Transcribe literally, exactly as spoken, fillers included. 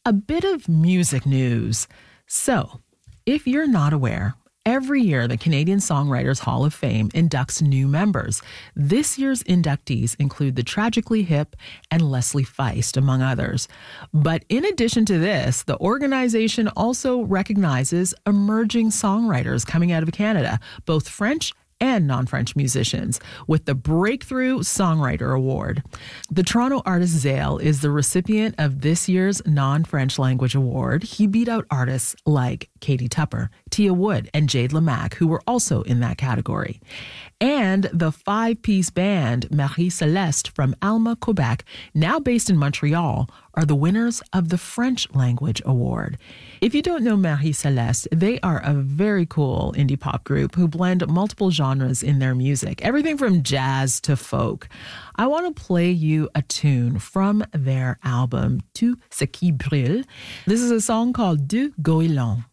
A bit of music news. So, if you're not aware, every year the Canadian Songwriters Hall of Fame inducts new members. This year's inductees include the Tragically Hip and Leslie Feist, among others. But in addition to this, the organization also recognizes emerging songwriters coming out of Canada, both French and non-French musicians, with the Breakthrough Songwriter Award. The Toronto artist Zale is the recipient of this year's non-French language award. He beat out artists like Katie Tupper, Tia Wood, and Jade Lamac, who were also in that category. And the five-piece band Marie Celeste from Alma, Quebec, now based in Montreal, are the winners of the French Language Award. If you don't know Marie Celeste, they are a very cool indie pop group who blend multiple genres in their music, everything from jazz to folk. I want to play you a tune from their album, Tout ce qui brûle. This is a song called Du Goéland.